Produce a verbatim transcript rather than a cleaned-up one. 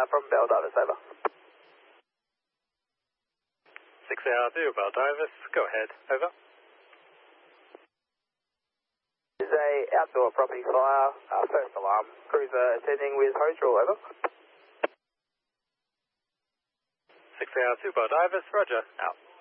uh, from Bell Davis, over. six A R two, Bell Davis, go ahead, over. Is a outdoor property fire, uh, first alarm, cruiser attending with hose draw, over. six A R two, Bell Davis, roger, out.